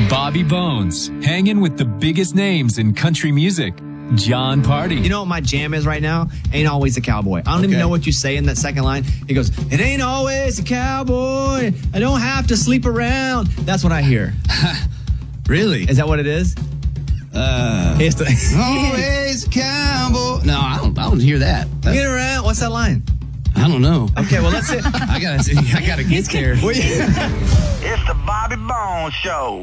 Bobby Bones, hanging with the biggest names in country music. John Party. You know what my jam is right now? Ain't always a cowboy. I don't even know what you say in that second line. He goes, it ain't always a cowboy. I don't have to sleep around. That's what I hear. Really? Is that what it is? Always a cowboy. No, I don't hear that. Get around. What's that line? I don't know. Okay, well, that's it. I gotta get there. It's the Bobby Bones Show.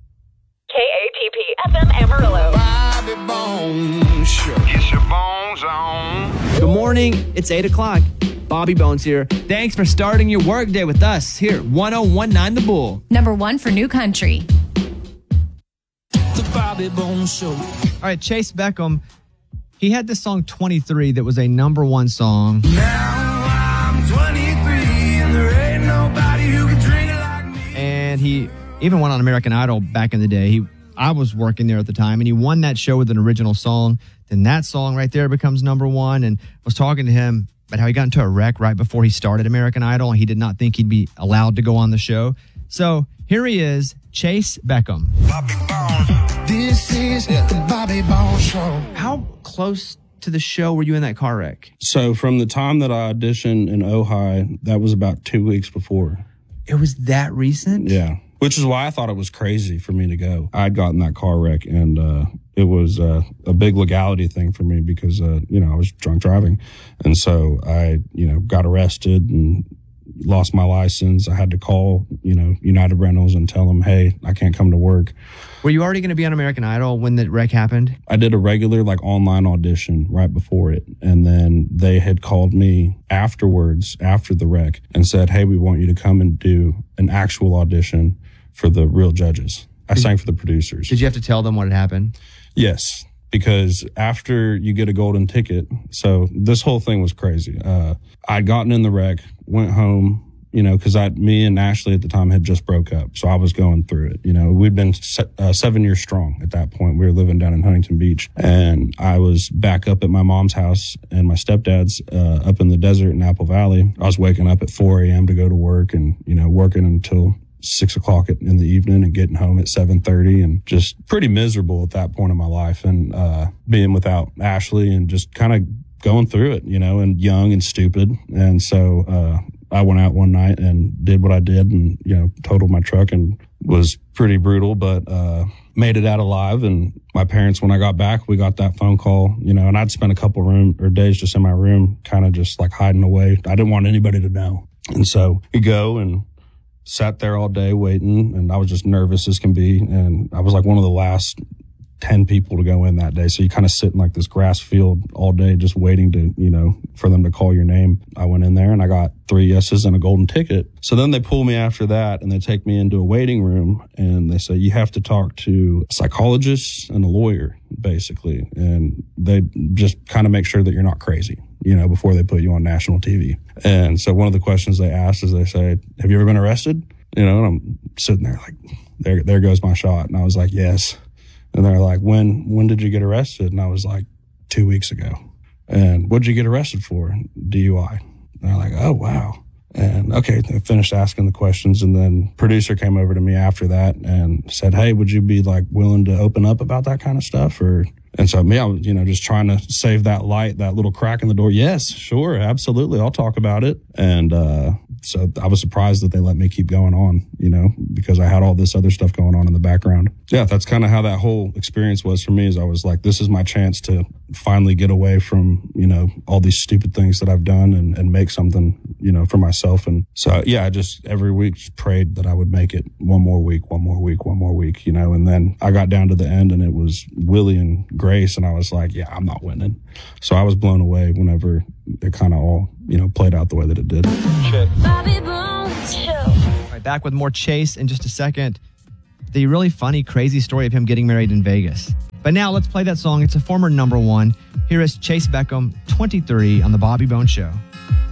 KATP FM Amarillo. Bobby Bones Show. Get your bones on. Good morning. It's 8 o'clock. Bobby Bones here. Thanks for starting your workday with us here at 1019 The Bull. Number 1 for new country. The Bobby Bones Show. All right, Chase Beckham, he had this song 23 that was a number 1 song. Now I'm 23 and there ain't nobody who can drink it like me. And he even went on American Idol back in the day. I was working there at the time, and he won that show with an original song. Then that song right there becomes number 1. And I was talking to him about how he got into a wreck right before he started American Idol, and he did not think he'd be allowed to go on the show. So here he is, Chase Beckham. Bobby Bones. This is the Bobby Bones Show. How close to the show were you in that car wreck? So from the time that I auditioned in Ojai, that was about 2 weeks before. It was that recent? Yeah. Which is why I thought it was crazy for me to go. I'd gotten that car wreck, and it was a big legality thing for me because, I was drunk driving. And so I, got arrested and lost my license. I had to call, United Rentals and tell them, hey, I can't come to work. Were you already going to be on American Idol when the wreck happened? I did a regular online audition right before it. And then they had called me afterwards, after the wreck, and said, hey, we want you to come and do an actual audition for the real judges. I sang for the producers. Did you have to tell them what had happened? Yes, because after you get a golden ticket, so this whole thing was crazy. I'd gotten in the wreck, went home, because me and Ashley at the time had just broke up. So I was going through it. We'd been 7 years strong at that point. We were living down in Huntington Beach, and I was back up at my mom's house and my stepdad's up in the desert in Apple Valley. I was waking up at 4 a.m. to go to work and, working until 6 o'clock in the evening and getting home at 7:30 and just pretty miserable at that point in my life, and being without Ashley and just kind of going through it, and young and stupid. And so I went out one night and did what I did and, totaled my truck, and was pretty brutal, but made it out alive. And my parents, when I got back, we got that phone call, and I'd spent a couple days just in my room, kind of just like hiding away. I didn't want anybody to know. And so we go and sat there all day waiting, and I was just nervous as can be. And I was like one of the last 10 people to go in that day. So you kind of sit in like this grass field all day, just waiting to, for them to call your name. I went in there and I got 3 yeses and a golden ticket. So then they pull me after that and they take me into a waiting room and they say, you have to talk to a psychologist and a lawyer, basically. And they just kind of make sure that you're not crazy, before they put you on national TV. And so one of the questions they asked is they say, have you ever been arrested? And I'm sitting there like, there goes my shot. And I was like, yes. And they're like, when did you get arrested? And I was like, 2 weeks ago. And what'd you get arrested for? DUI. And they're like, oh, wow. And okay, they finished asking the questions. And then producer came over to me after that and said, hey, would you be like willing to open up about that kind of stuff? And so me, I was, just trying to save that light, that little crack in the door. Yes, sure. Absolutely. I'll talk about it. And, so I was surprised that they let me keep going on, because I had all this other stuff going on in the background. Yeah, that's kind of how that whole experience was for me, is I was like, this is my chance to finally get away from, all these stupid things that I've done and make something, for myself. And so, yeah, I just every week just prayed that I would make it one more week, and then I got down to the end and it was Willie and Grace. And I was like, yeah, I'm not winning. So I was blown away whenever it kind of all, played out the way that it did. Bobby Bones Show. All right, back with more Chase in just a second. The really funny, crazy story of him getting married in Vegas. But now let's play that song. It's a former number 1. Here is Chase Beckham, 23, on the Bobby Bones Show.